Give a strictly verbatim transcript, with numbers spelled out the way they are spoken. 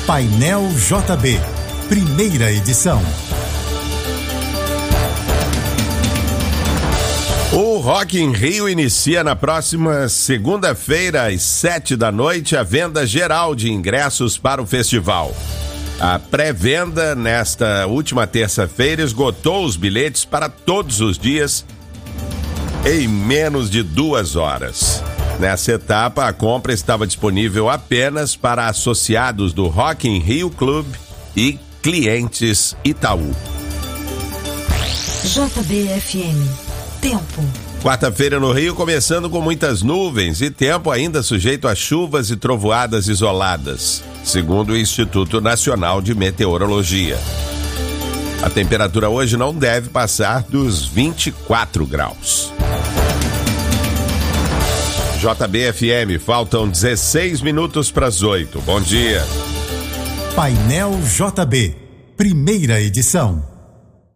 Painel J B, primeira edição. O Rock in Rio inicia na próxima segunda-feira, às sete da noite, a venda geral de ingressos para o festival. A pré-venda nesta última terça-feira esgotou os bilhetes para todos os dias em menos de duas horas. Nessa etapa, a compra estava disponível apenas para associados do Rock in Rio Club e clientes Itaú. J B F M. Tempo. Quarta-feira no Rio, começando com muitas nuvens e tempo ainda sujeito a chuvas e trovoadas isoladas, segundo o Instituto Nacional de Meteorologia. A temperatura hoje não deve passar dos vinte e quatro graus. J B F M, faltam dezesseis minutos para as oito. Bom dia. Painel J B, primeira edição.